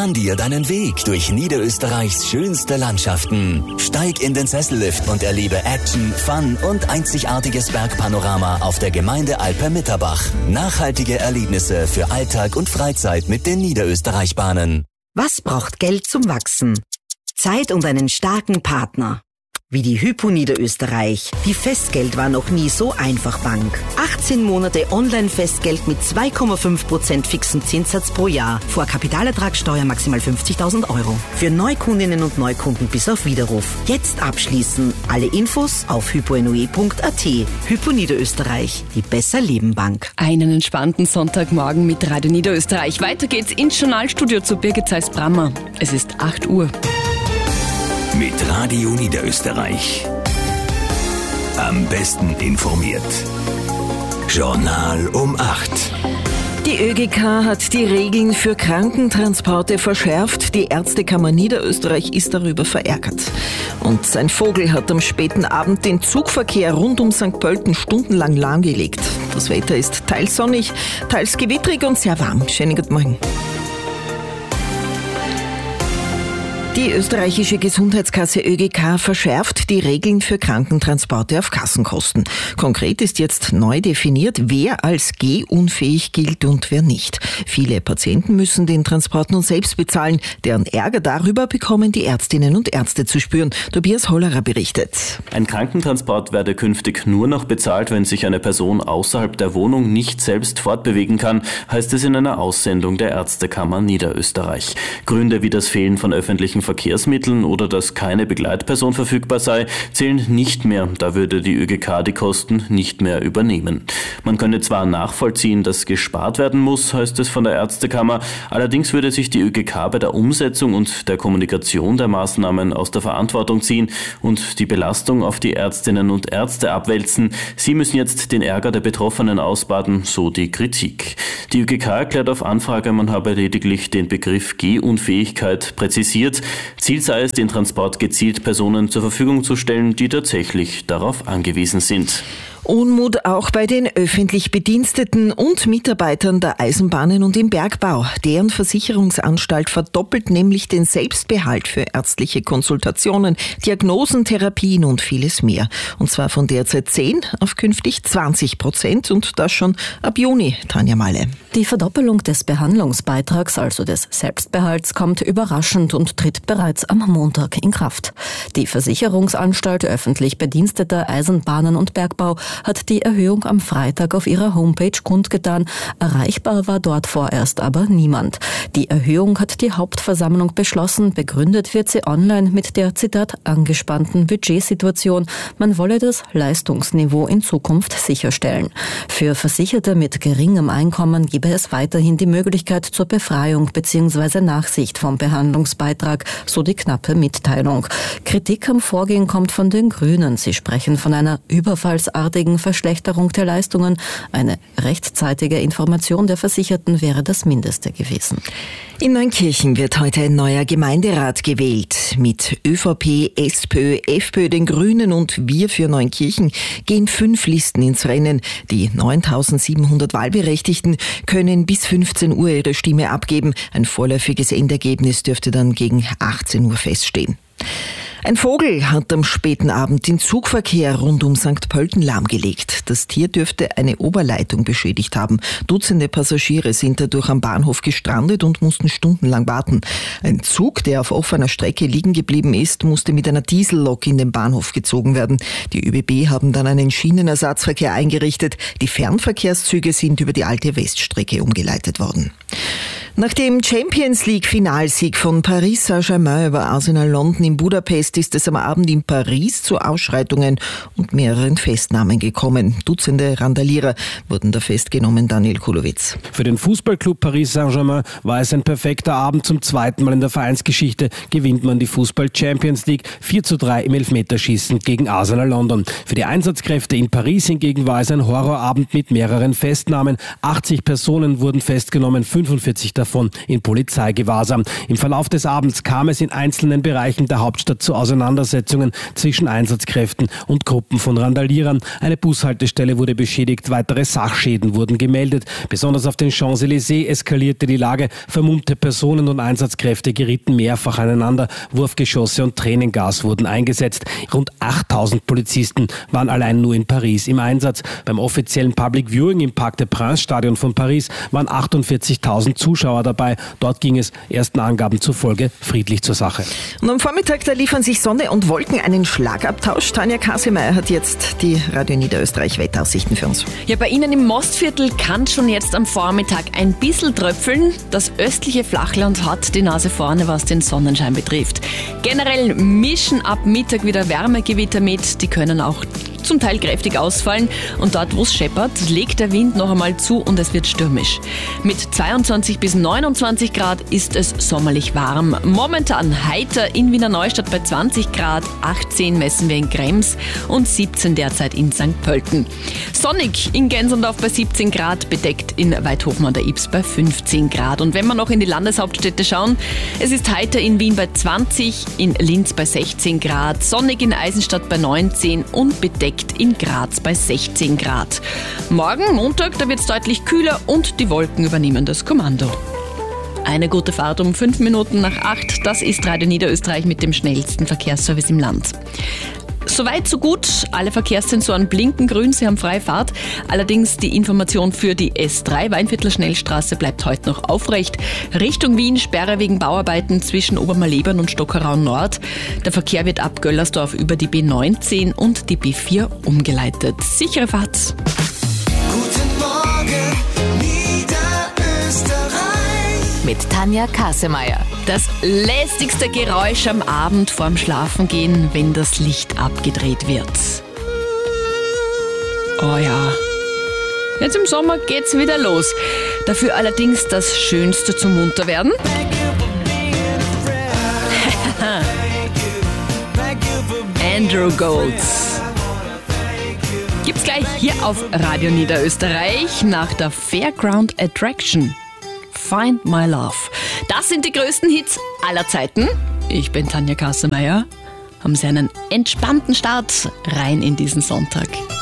Bahn dir deinen Weg durch Niederösterreichs schönste Landschaften. Steig in den Sessellift und erlebe Action, Fun und einzigartiges Bergpanorama auf der Gemeindealpe Mitterbach. Nachhaltige Erlebnisse für Alltag und Freizeit mit den Niederösterreich-Bahnen. Was braucht Geld zum Wachsen? Zeit und einen starken Partner. Wie die Hypo Niederösterreich. Die Festgeld war noch nie so einfach Bank. 18 Monate Online-Festgeld mit 2,5% fixen Zinssatz pro Jahr. Vor Kapitalertragssteuer maximal 50.000 Euro. Für Neukundinnen und Neukunden bis auf Widerruf. Jetzt abschließen. Alle Infos auf hyponoe.at. Hypo Niederösterreich. Die Besser-Leben-Bank. Einen entspannten Sonntagmorgen mit Radio Niederösterreich. Weiter geht's ins Journalstudio zu Birgit Zeiss-Brammer. Es ist 8 Uhr. Mit Radio Niederösterreich. Am besten informiert. Journal um 8. Die ÖGK hat die Regeln für Krankentransporte verschärft. Die Ärztekammer Niederösterreich ist darüber verärgert. Und ein Vogel hat am späten Abend den Zugverkehr rund um St. Pölten stundenlang lahmgelegt. Das Wetter ist teils sonnig, teils gewittrig und sehr warm. Schönen guten Morgen. Die österreichische Gesundheitskasse ÖGK verschärft die Regeln für Krankentransporte auf Kassenkosten. Konkret ist jetzt neu definiert, wer als gehunfähig gilt und wer nicht. Viele Patienten müssen den Transport nun selbst bezahlen. Deren Ärger darüber bekommen die Ärztinnen und Ärzte zu spüren. Tobias Hollerer berichtet. Ein Krankentransport werde künftig nur noch bezahlt, wenn sich eine Person außerhalb der Wohnung nicht selbst fortbewegen kann, heißt es in einer Aussendung der Ärztekammer Niederösterreich. Gründe wie das Fehlen von öffentlichen Verkehrsmitteln oder dass keine Begleitperson verfügbar sei, zählen nicht mehr. Da würde die ÖGK die Kosten nicht mehr übernehmen. Man könne zwar nachvollziehen, dass gespart werden muss, heißt es von der Ärztekammer, allerdings würde sich die ÖGK bei der Umsetzung und der Kommunikation der Maßnahmen aus der Verantwortung ziehen und die Belastung auf die Ärztinnen und Ärzte abwälzen. Sie müssen jetzt den Ärger der Betroffenen ausbaden, so die Kritik. Die ÖGK erklärt auf Anfrage, man habe lediglich den Begriff Gehunfähigkeit präzisiert. Ziel sei es, den Transport gezielt Personen zur Verfügung zu stellen, die tatsächlich darauf angewiesen sind. Unmut auch bei den öffentlich Bediensteten und Mitarbeitern der Eisenbahnen und im Bergbau. Deren Versicherungsanstalt verdoppelt nämlich den Selbstbehalt für ärztliche Konsultationen, Diagnosen, Therapien und vieles mehr. Und zwar von derzeit 10 auf künftig 20% und das schon ab Juni. Tanja Malle. Die Verdoppelung des Behandlungsbeitrags, also des Selbstbehalts, kommt überraschend und tritt bereits am Montag in Kraft. Die Versicherungsanstalt öffentlich Bediensteter Eisenbahnen und Bergbau hat die Erhöhung am Freitag auf ihrer Homepage kundgetan. Erreichbar war dort vorerst aber niemand. Die Erhöhung hat die Hauptversammlung beschlossen. Begründet wird sie online mit der, Zitat, angespannten Budgetsituation. Man wolle das Leistungsniveau in Zukunft sicherstellen. Für Versicherte mit geringem Einkommen gebe es weiterhin die Möglichkeit zur Befreiung bzw. Nachsicht vom Behandlungsbeitrag, so die knappe Mitteilung. Kritik am Vorgehen kommt von den Grünen. Sie sprechen von einer überfallsartigen Verschlechterung der Leistungen. Eine rechtzeitige Information der Versicherten wäre das Mindeste gewesen. In Neunkirchen wird heute ein neuer Gemeinderat gewählt. Mit ÖVP, SPÖ, FPÖ, den Grünen und Wir für Neunkirchen gehen 5 Listen ins Rennen. Die 9.700 Wahlberechtigten können bis 15 Uhr ihre Stimme abgeben. Ein vorläufiges Endergebnis dürfte dann gegen 18 Uhr feststehen. Ein Vogel hat am späten Abend den Zugverkehr rund um St. Pölten lahmgelegt. Das Tier dürfte eine Oberleitung beschädigt haben. Dutzende Passagiere sind dadurch am Bahnhof gestrandet und mussten stundenlang warten. Ein Zug, der auf offener Strecke liegen geblieben ist, musste mit einer Diesellok in den Bahnhof gezogen werden. Die ÖBB haben dann einen Schienenersatzverkehr eingerichtet. Die Fernverkehrszüge sind über die alte Weststrecke umgeleitet worden. Nach dem Champions-League-Finalsieg von Paris Saint-Germain über Arsenal London in Budapest ist es am Abend in Paris zu Ausschreitungen und mehreren Festnahmen gekommen. Dutzende Randalierer wurden da festgenommen. Daniel Kulowitz. Für den Fußballclub Paris Saint-Germain war es ein perfekter Abend. Zum zweiten Mal in der Vereinsgeschichte gewinnt man die Fußball-Champions League 4:3 im Elfmeterschießen gegen Arsenal London. Für die Einsatzkräfte in Paris hingegen war es ein Horrorabend mit mehreren Festnahmen. 80 Personen wurden festgenommen, 45 davon davon in Polizeigewahrsam. Im Verlauf des Abends kam es in einzelnen Bereichen der Hauptstadt zu Auseinandersetzungen zwischen Einsatzkräften und Gruppen von Randalierern. Eine Bushaltestelle wurde beschädigt, weitere Sachschäden wurden gemeldet. Besonders auf den Champs-Élysées eskalierte die Lage. Vermummte Personen und Einsatzkräfte gerieten mehrfach aneinander. Wurfgeschosse und Tränengas wurden eingesetzt. Rund 8000 Polizisten waren allein nur in Paris im Einsatz. Beim offiziellen Public Viewing im Parc des Princes Stadion von Paris waren 48.000 Zuschauer dabei. Dort ging es ersten Angaben zufolge friedlich zur Sache. Und am Vormittag, da liefern sich Sonne und Wolken einen Schlagabtausch. Tanja Kassemeyer hat jetzt die Radio Niederösterreich Wetteraussichten für uns. Ja, bei Ihnen im Mostviertel kann schon jetzt am Vormittag ein bisschen tröpfeln. Das östliche Flachland hat die Nase vorne, was den Sonnenschein betrifft. Generell mischen ab Mittag wieder Wärmegewitter mit. Die können auch zum Teil kräftig ausfallen und dort, wo es scheppert, legt der Wind noch einmal zu und es wird stürmisch. Mit 22 bis 29 Grad ist es sommerlich warm. Momentan heiter in Wiener Neustadt bei 20 Grad, 18 messen wir in Krems und 17 derzeit in St. Pölten. Sonnig in Gensendorf bei 17 Grad, bedeckt in Weidhofen an der Ybbs bei 15 Grad. Und wenn wir noch in die Landeshauptstädte schauen, es ist heiter in Wien bei 20, in Linz bei 16 Grad, sonnig in Eisenstadt bei 19 und bedeckt in Graz bei 16 Grad. Morgen, Montag, da wird es deutlich kühler und die Wolken übernehmen das Kommando. Eine gute Fahrt um 5 Minuten nach 8, das ist Radio Niederösterreich mit dem schnellsten Verkehrsservice im Land. Soweit, so gut. Alle Verkehrssensoren blinken grün, sie haben freie Fahrt. Allerdings die Information für die S3 Weinviertler Schnellstraße bleibt heute noch aufrecht. Richtung Wien Sperre wegen Bauarbeiten zwischen Obermalebern und Stockerau Nord. Der Verkehr wird ab Göllersdorf über die B19 und die B4 umgeleitet. Sichere Fahrt. Guten Morgen, Niederösterreich. Mit Tanja Kassemeyer. Das lästigste Geräusch am Abend vorm Schlafengehen, wenn das Licht abgedreht wird. Oh ja. Jetzt im Sommer geht's wieder los. Dafür allerdings das Schönste zum Munterwerden. Andrew Golds. Gibt's gleich hier auf Radio Niederösterreich nach der Fairground Attraction. Find My Love. Das sind die größten Hits aller Zeiten. Ich bin Tanja Kassemeyer. Haben Sie einen entspannten Start rein in diesen Sonntag.